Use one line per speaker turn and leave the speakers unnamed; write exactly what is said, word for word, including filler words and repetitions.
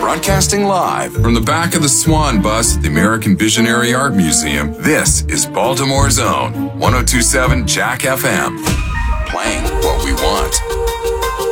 Broadcasting live from the back of the Swan Bus at the American Visionary Art Museum, this is Baltimore's own one oh two point seven Jack F M. Playing what we want.